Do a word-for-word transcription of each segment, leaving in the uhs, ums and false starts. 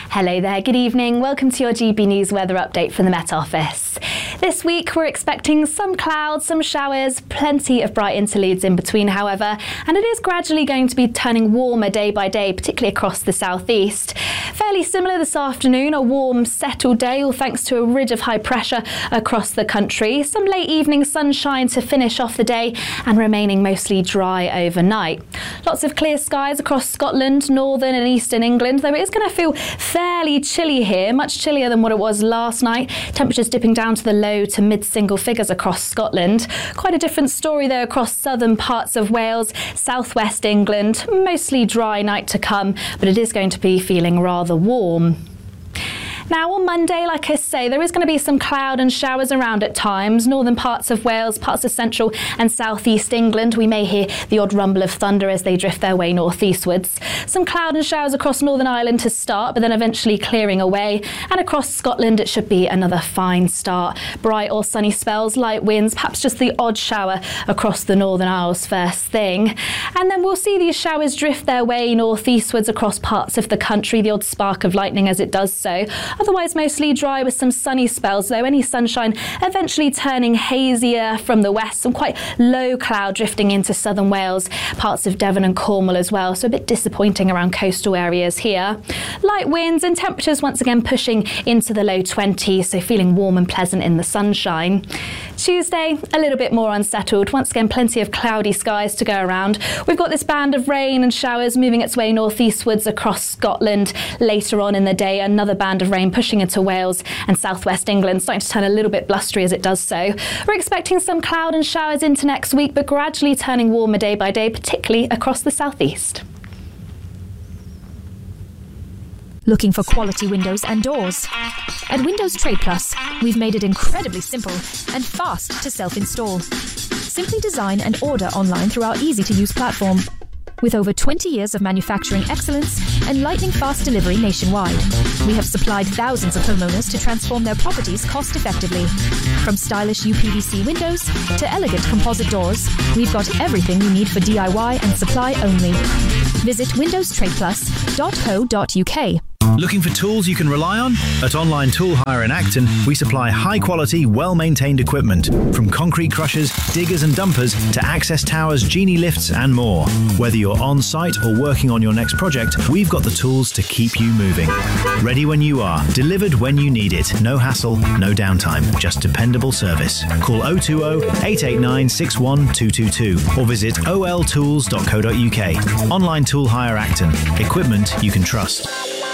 Hello there, good evening. Welcome to your G B News weather update from the Met Office. This week we're expecting some clouds, some showers, plenty of bright interludes in between, however, and it is gradually going to be turning warmer day by day, particularly across the southeast. Fairly similar this afternoon, a warm, settled day, all thanks to a ridge of high pressure across the country. Some late evening sunshine to finish off the day and remaining mostly dry overnight. Lots of clear skies across Scotland, northern and eastern England, though it is going to feel fairly chilly here, much chillier than what it was last night. Temperatures dipping down to the low to mid-single figures across Scotland. Quite a different story though across southern parts of Wales, southwest England. Mostly dry night to come, but it is going to be feeling rather warm. Now on Monday, like I say, there is going to be some cloud and showers around at times. Northern parts of Wales, parts of central and southeast England. We may hear the odd rumble of thunder as they drift their way northeastwards. Some cloud and showers across Northern Ireland to start, but then eventually clearing away. And across Scotland, it should be another fine start. Bright or sunny spells, light winds, perhaps just the odd shower across the Northern Isles first thing. And then we'll see these showers drift their way northeastwards across parts of the country, the odd spark of lightning as it does so. Otherwise mostly dry with some sunny spells, though any sunshine eventually turning hazier from the west. Some quite low cloud drifting into southern Wales, parts of Devon and Cornwall as well, so a bit disappointing around coastal areas here. Light winds and temperatures once again pushing into the low twenties, so feeling warm and pleasant in the sunshine. Tuesday, a little bit more unsettled. Once again, plenty of cloudy skies to go around. We've got this band of rain and showers moving its way northeastwards across Scotland. Later on in the day, another band of rain pushing into Wales and southwest England, starting to turn a little bit blustery as it does so. We're expecting some cloud and showers into next week, but gradually turning warmer day by day, particularly across the southeast. Looking for quality windows and doors? At Windows Trade Plus, we've made it incredibly simple and fast to self-install. Simply design and order online through our easy-to-use platform. With over twenty years of manufacturing excellence and lightning-fast delivery nationwide, we have supplied thousands of homeowners to transform their properties cost-effectively. From stylish U P V C windows to elegant composite doors, we've got everything you need for D I Y and supply only. Visit windows trade plus dot co dot U K. Looking for tools you can rely on? At Online Tool Hire in Acton, we supply high-quality, well-maintained equipment, from concrete crushers, diggers and dumpers to access towers, genie lifts and more. Whether you're on-site or working on your next project, we've got the tools to keep you moving. Ready when you are, delivered when you need it. No hassle, no downtime, just dependable service. Call oh two oh, eight eight nine, six one two two two or visit o l tools dot co dot U K. Online Tool Hire Acton. Equipment you can trust.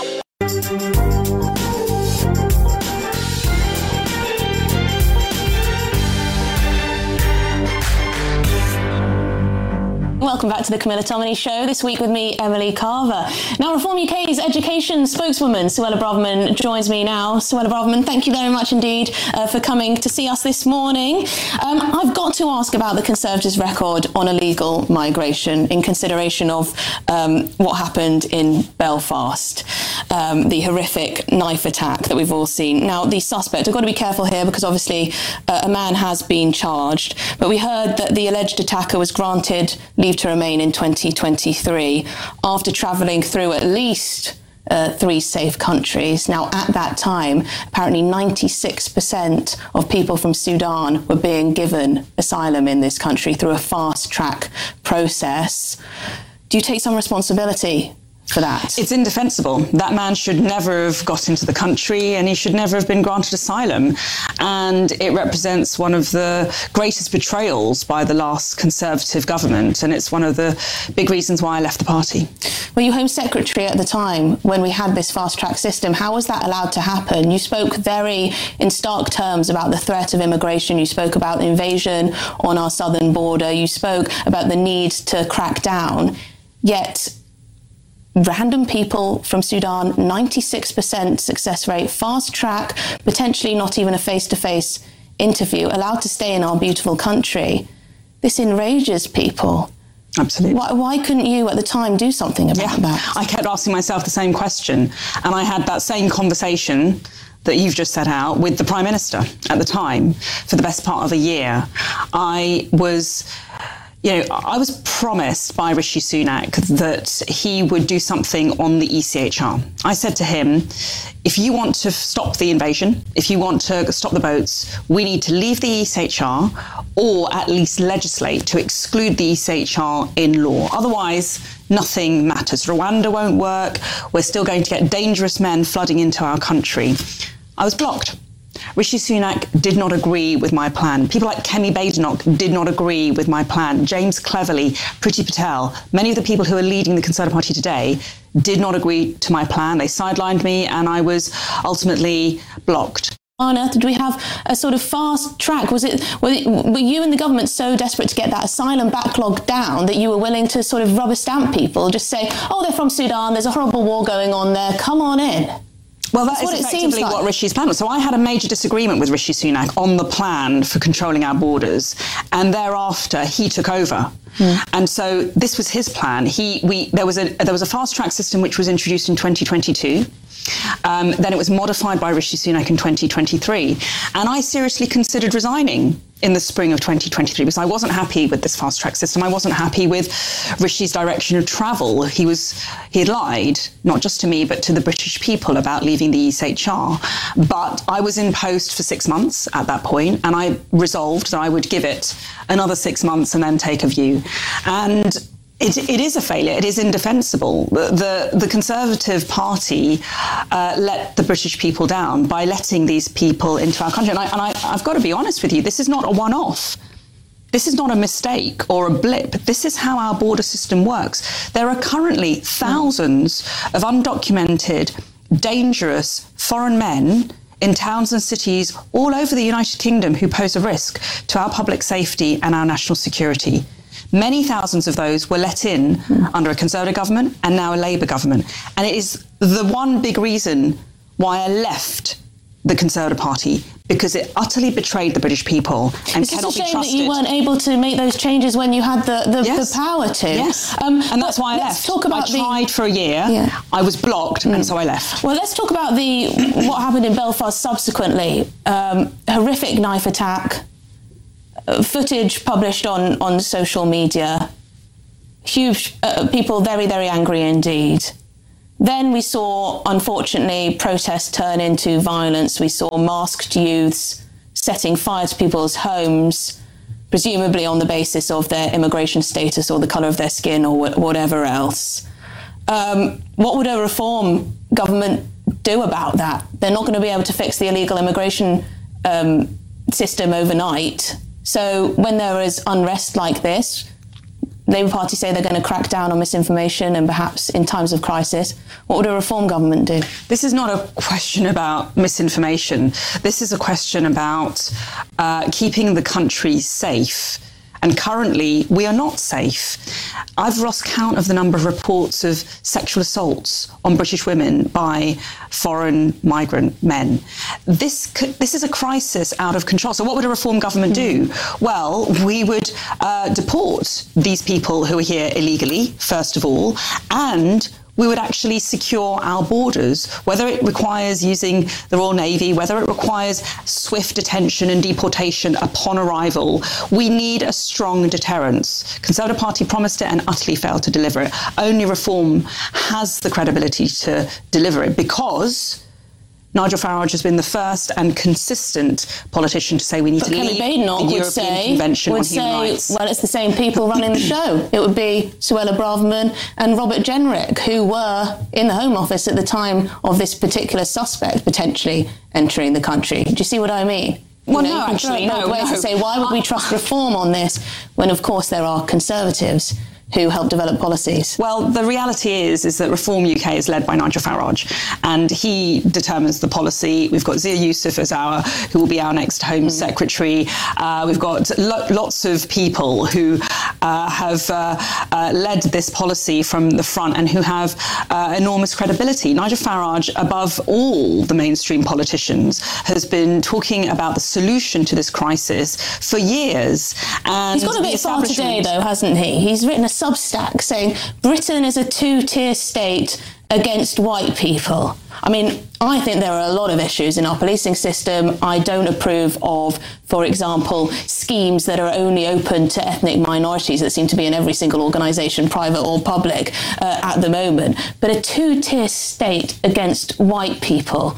Welcome back to the Camilla Tominey Show. This week with me, Emily Carver. Now, Reform U K's education spokeswoman, Suella Braverman, joins me now. Suella Braverman, thank you very much indeed uh, for coming to see us this morning. Um, I've got to ask about the Conservatives' record on illegal migration in consideration of um, what happened in Belfast, um, the horrific knife attack that we've all seen. Now, the suspect, I've got to be careful here because obviously uh, a man has been charged, but we heard that the alleged attacker was granted leave to remain in twenty twenty-three after travelling through at least uh, three safe countries. Now, at that time, apparently ninety-six percent of people from Sudan were being given asylum in this country through a fast-track process. Do you take some responsibility for that? It's indefensible. That man should never have got into the country and he should never have been granted asylum. And it represents one of the greatest betrayals by the last Conservative government. And it's one of the big reasons why I left the party. Were you Home Secretary at the time when we had this fast-track system? How was that allowed to happen? You spoke very in stark terms about the threat of immigration. You spoke about invasion on our southern border. You spoke about the need to crack down. Yet random people from Sudan, ninety-six percent success rate, fast track, potentially not even a face-to-face interview, allowed to stay in our beautiful country. This enrages people. Absolutely. Why, why couldn't you at the time do something about yeah, that? I kept asking myself the same question, and I had that same conversation that you've just set out with the Prime Minister at the time for the best part of a year. I was you know, I was promised by Rishi Sunak that he would do something on the E C H R. I said to him, if you want to stop the invasion, if you want to stop the boats, we need to leave the E C H R or at least legislate to exclude the E C H R in law. Otherwise, nothing matters. Rwanda won't work. We're still going to get dangerous men flooding into our country. I was blocked. Rishi Sunak did not agree with my plan. People like Kemi Badenoch did not agree with my plan. James Cleverly, Priti Patel, many of the people who are leading the Conservative Party today did not agree to my plan. They sidelined me and I was ultimately blocked. On earth did we have a sort of fast track? Was it, were you and the government so desperate to get that asylum backlog down that you were willing to sort of rubber stamp people, just say, oh, they're from Sudan, there's a horrible war going on there, come on in? Well, that That's is effectively what, like. what Rishi's plan was. So I had a major disagreement with Rishi Sunak on the plan for controlling our borders, and thereafter he took over. Mm. And so this was his plan. He, we, there was a there was a fast track system which was introduced in twenty twenty-two. Um, then it was modified by Rishi Sunak in twenty twenty-three, and I seriously considered resigning in the spring of twenty twenty-three because I wasn't happy with this fast track system. I wasn't happy with Rishi's direction of travel. He was he had lied, not just to me, but to the British people about leaving the E C H R. But I was in post for six months at that point, and I resolved that I would give it another six months and then take a view. And It, it is a failure. It is indefensible. The, the, the Conservative Party uh, let the British people down by letting these people into our country. And, I, and I, I've got to be honest with you, this is not a one-off. This is not a mistake or a blip. This is how our border system works. There are currently thousands of undocumented, dangerous foreign men in towns and cities all over the United Kingdom who pose a risk to our public safety and our national security. Many thousands of those were let in mm. under a Conservative government and now a Labour government. And it is the one big reason why I left the Conservative Party, because it utterly betrayed the British people and it's cannot be trusted. It's a shame that you weren't able to make those changes when you had the, the, yes. the power to. Yes, um, and that's why I left. Talk about I tried the... for a year, yeah. I was blocked, mm. and so I left. Well, let's talk about the what happened in Belfast subsequently. Um, horrific knife attack. Footage published on, on social media, huge uh, people very, very angry indeed. Then we saw, unfortunately, protests turn into violence. We saw masked youths setting fire to people's homes, presumably on the basis of their immigration status or the colour of their skin or wh- whatever else. Um, what would a reform government do about that? They're not going to be able to fix the illegal immigration um, system overnight. So when there is unrest like this, Labour Party say they're going to crack down on misinformation and perhaps in times of crisis. What would a reform government do? This is not a question about misinformation. This is a question about uh, keeping the country safe. And currently, we are not safe. I've lost count of the number of reports of sexual assaults on British women by foreign migrant men. This this is a crisis out of control. So what would a reform government do? Mm. Well, we would uh, deport these people who are here illegally, first of all, and we would actually secure our borders, whether it requires using the Royal Navy, whether it requires swift detention and deportation upon arrival. We need a strong deterrence. Conservative Party promised it and utterly failed to deliver it. Only reform has the credibility to deliver it because Nigel Farage has been the first and consistent politician to say we need but to Kemi leave Badenoch the would European say, Convention would on say, Human Rights. Well, it's the same people running the show. It would be Suella Braverman and Robert Jenrick, who were in the Home Office at the time of this particular suspect potentially entering the country. Do you see what I mean? Well, you know, no, you actually, no, ways no. to say, why would we trust reform on this when, of course, there are Conservatives who help develop policies? Well, the reality is is that Reform U K is led by Nigel Farage, and he determines the policy. We've got Zia Youssef as our, who will be our next Home mm. Secretary. Uh, we've got lo- lots of people who uh, have uh, uh, led this policy from the front and who have uh, enormous credibility. Nigel Farage, above all the mainstream politicians, has been talking about the solution to this crisis for years. And he's got a bit far today, though, hasn't he? He's written a Substack saying Britain is a two-tier state against white people. I mean, I think there are a lot of issues in our policing system. I don't approve of, for example, schemes that are only open to ethnic minorities that seem to be in every single organisation, private or public, uh, at the moment. But a two-tier state against white people,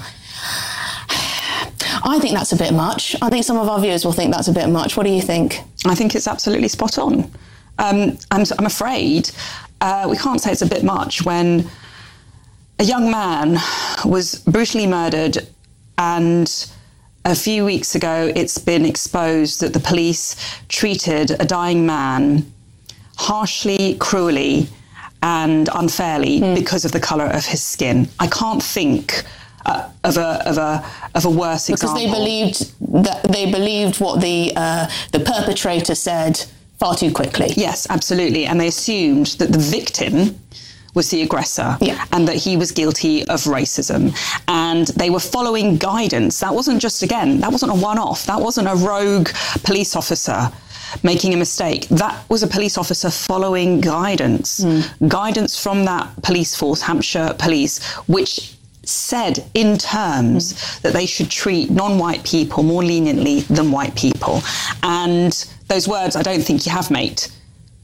I think that's a bit much. I think some of our viewers will think that's a bit much. What do you think? I think it's absolutely spot on. Um, I'm, I'm afraid uh, we can't say it's a bit much when a young man was brutally murdered, and a few weeks ago it's been exposed that the police treated a dying man harshly, cruelly and unfairly mm. because of the colour of his skin. I can't think uh, of a of a of a worse because example. Because they believed that they believed what the uh, the perpetrator said far too quickly. Yes, absolutely, and they assumed that the victim was the aggressor, yeah. and that he was guilty of racism. And they were following guidance. That wasn't just, again, that wasn't a one-off. That wasn't a rogue police officer making a mistake. That was a police officer following guidance. Mm. Guidance from that police force, Hampshire Police, which said in terms mm. that they should treat non-white people more leniently than white people. And those words, I don't think you have, mate,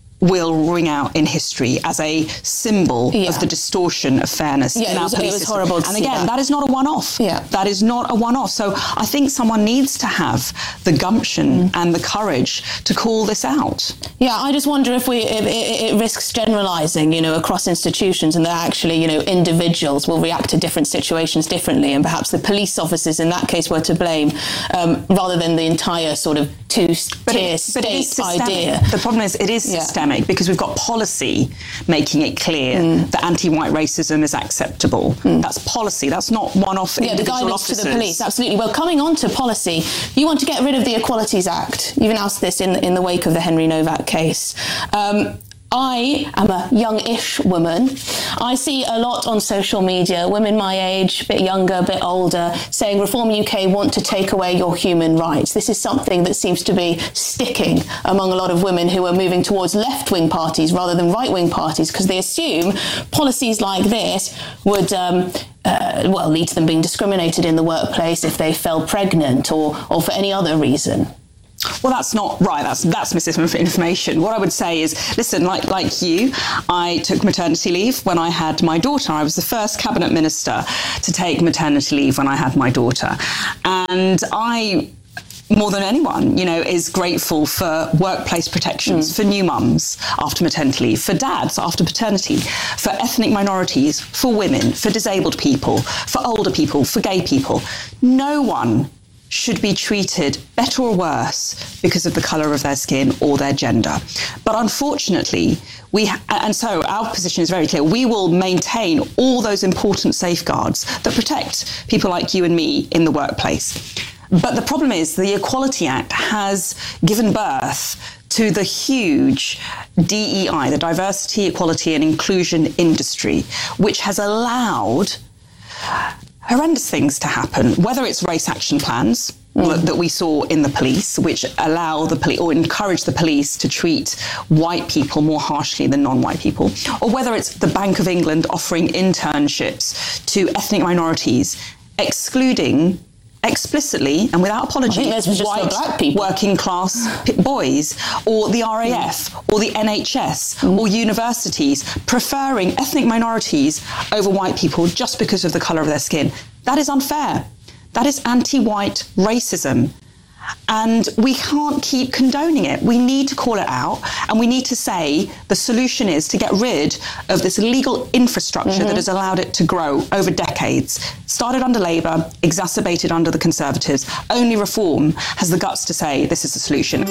will ring out in history as a symbol yeah. of the distortion of fairness yeah, in our was, police it was system. horrible to and see again, that. that is not a one-off. Yeah. That is not a one-off. So I think someone needs to have the gumption mm. and the courage to call this out. Yeah, I just wonder if we if it, it risks generalising, you know, across institutions, and that actually, you know, individuals will react to different situations differently, and perhaps the police officers in that case were to blame, um, rather than the entire sort of two-tier state idea. The problem is it is yeah. systemic, because we've got policy making it clear mm. that anti-white racism is acceptable. Mm. That's policy. That's not one-off yeah, individual the guidance officers. to the police, absolutely. Well, coming on to policy, you want to get rid of the Equalities Act. You've announced this in, in the wake of the Henry Novak case. Um, I am a young-ish woman. I see a lot on social media, women my age, a bit younger, a bit older, saying Reform U K want to take away your human rights. This is something that seems to be sticking among a lot of women who are moving towards left-wing parties rather than right-wing parties, because they assume policies like this would um, uh, well, lead to them being discriminated in the workplace if they fell pregnant or, or for any other reason. Well, that's not right. That's that's misinformation. What I would say is, listen, like like you, I took maternity leave when I had my daughter. I was the first cabinet minister to take maternity leave when I had my daughter. And I, more than anyone, you know, is grateful for workplace protections mm. for new mums after maternity leave, for dads after paternity, for ethnic minorities, for women, for disabled people, for older people, for gay people. No one should be treated better or worse because of the colour of their skin or their gender. But unfortunately, we ha- and so our position is very clear. We will maintain all those important safeguards that protect people like you and me in the workplace. But the problem is the Equality Act has given birth to the huge D E I, the Diversity, Equality and Inclusion industry, which has allowed horrendous things to happen, whether it's race action plans mm. that we saw in the police, which allow the police or encourage the police to treat white people more harshly than non-white people, or whether it's the Bank of England offering internships to ethnic minorities, excluding explicitly and without apology white black people. working class boys, or the R A F mm. or the N H S mm. or universities preferring ethnic minorities over white people just because of the colour of their skin. That is unfair. That is anti-white racism. And we can't keep condoning it. We need to call it out, and we need to say the solution is to get rid of this legal infrastructure mm-hmm. that has allowed it to grow over decades. Started under Labour, exacerbated under the Conservatives. Only Reform has the guts to say this is the solution.